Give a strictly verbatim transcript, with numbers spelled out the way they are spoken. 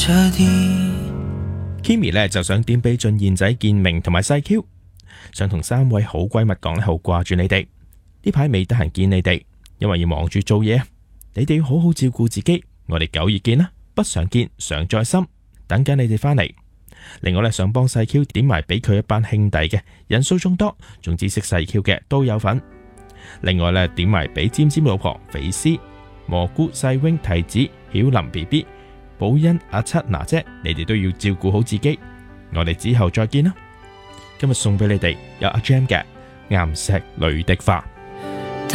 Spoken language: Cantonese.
Kimi 呢就想點俾俊賢仔建明同埋細 Q， 想同三位好閨蜜講呢，好掛住你哋，呢排未得閒見你哋，因為要忙住做嘢，你哋要好好照顧自己。我哋九月見啦，不常見常在心，等緊你哋返嚟。另外呢，想幫細 Q 點埋俾佢一班兄弟嘅，人數眾多，總之識細 Q 嘅都有份。另外呢，點埋俾尖尖老婆肥絲、蘑菇、細 wing、提子、曉琳 B B、寶欣、阿七娜姐，你哋都要照顧好自己。我哋之後再見啦。今日送俾你哋有阿 Jam 嘅岩石雷的花。